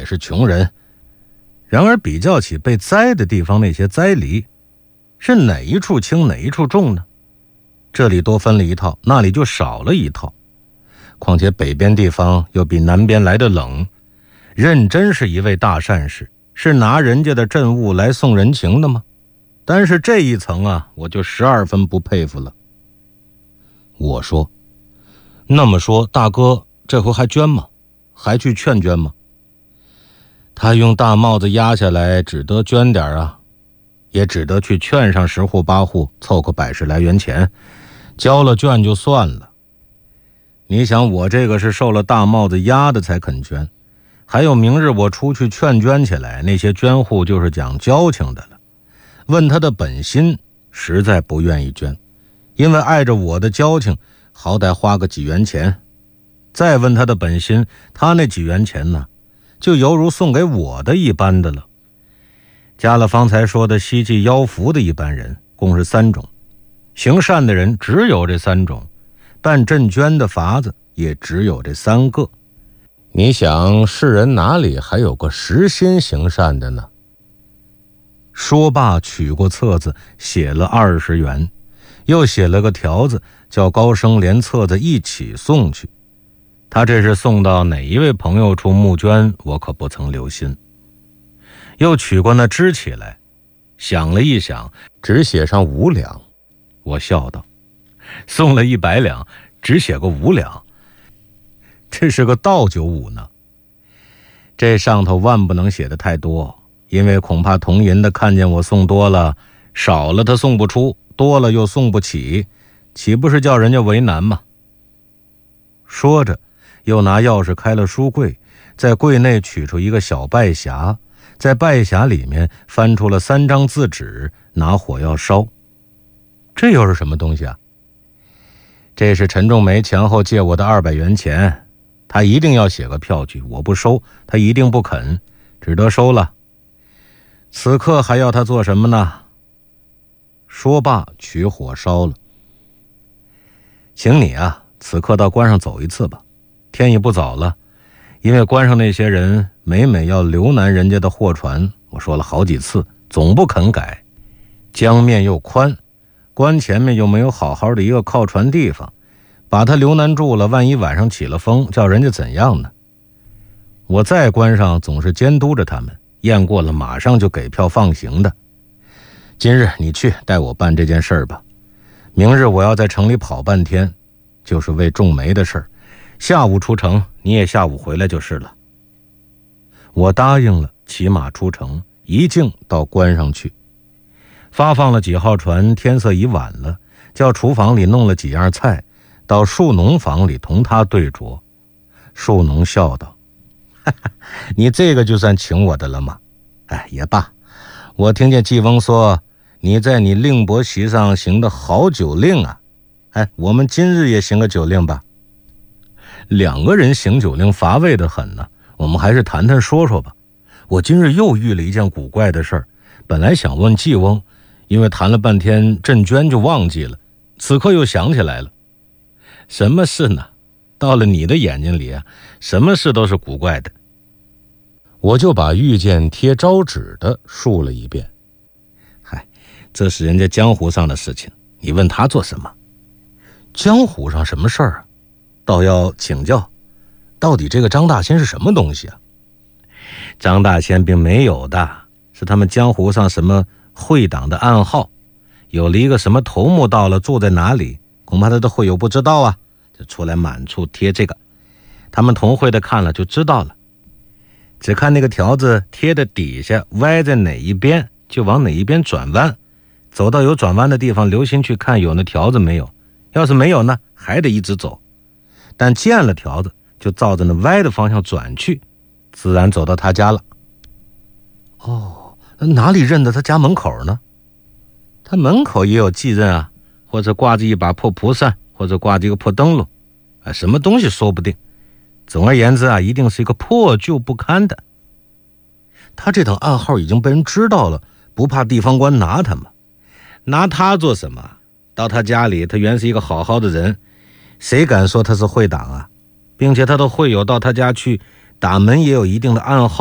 也是穷人。然而比较起被栽的地方那些栽梨，是哪一处轻哪一处重呢？这里多分了一套，那里就少了一套。况且北边地方又比南边来的冷，认真是一位大善士，是拿人家的镇物来送人情的吗？但是这一层啊，我就12分不佩服了。我说，那么说大哥这回还捐吗？还去劝捐吗？他用大帽子压下来，只得捐点啊，也只得去劝上10户8户，凑个100-10来元钱，交了卷就算了。你想我这个是受了大帽子压的才肯捐，还有明日我出去劝捐起来，那些捐户就是讲交情的了。问他的本心，实在不愿意捐，因为碍着我的交情，好歹花个几元钱。再问他的本心，他那几元钱呢，就犹如送给我的一般的了。加了方才说的希冀妖福的一般人，共是3种。行善的人只有这3种，办赈捐的法子也只有这3个。你想世人哪里还有个实心行善的呢？说罢取过册子，写了20元，又写了个条子，叫高升连册子一起送去。他这是送到哪一位朋友处募捐，我可不曾留心。又取过那支起来，想了一想，只写上5两。我笑道，送了100两，只写个5两，这是个倒酒5呢。这上头万不能写的太多，因为恐怕同银的看见我送多了，少了他送不出，多了又送不起，岂不是叫人家为难吗？说着又拿钥匙开了书柜，在柜内取出一个小拜匣，在拜匣里面翻出了3张字纸，拿火要烧。这又是什么东西啊？这是陈仲梅前后借我的200元钱，他一定要写个票据，我不收，他一定不肯，只得收了。此刻还要他做什么呢？说罢取火烧了。请你啊，此刻到关上走一次吧，天也不早了，因为关上那些人每每要留难人家的货船，我说了好几次，总不肯改。江面又宽，关前面又没有好好的一个靠船地方，把他留难住了，万一晚上起了风，叫人家怎样呢？我在关上总是监督着他们，验过了马上就给票放行的。今日你去带我办这件事儿吧，明日我要在城里跑半天，就是为仲梅的事儿，下午出城，你也下午回来就是了。我答应了，骑马出城，一径到关上去。发放了几号船，天色已晚了，叫厨房里弄了几样菜，到树农房里同他对酌。树农笑道，哈哈，你这个就算请我的了吗？哎，也罢，我听见季翁说你在你令伯席上行的好酒令啊，哎，我们今日也行个酒令吧。2个人行酒令乏味的很呢，我们还是谈谈说说吧。我今日又遇了一件古怪的事儿，本来想问季翁，因为谈了半天赈捐就忘记了，此刻又想起来了。什么事呢？到了你的眼睛里啊，什么事都是古怪的。我就把遇见贴招纸的述了一遍。嗨，这是人家江湖上的事情，你问他做什么？江湖上什么事儿啊？倒要请教，到底这个张大仙是什么东西啊？张大仙并没有的，是他们江湖上什么会党的暗号，有了一个什么头目到了，住在哪里，恐怕他的会友不知道啊，就出来满处贴这个，他们同会的看了就知道了，只看那个条子贴的底下歪在哪一边，就往哪一边转弯，走到有转弯的地方，留心去看有那条子没有，要是没有呢，还得一直走，但见了条子就照着那歪的方向转去，自然走到他家了。哦，哪里认得他家门口呢？他门口也有继任啊，或者挂着一把破蒲扇，或者挂着一个破灯笼，什么东西说不定。总而言之啊，一定是一个破旧不堪的。他这等暗号已经被人知道了，不怕地方官拿他吗？拿他做什么？到他家里，他原是一个好好的人，谁敢说他是会党啊？并且他的会友到他家去打门也有一定的暗号。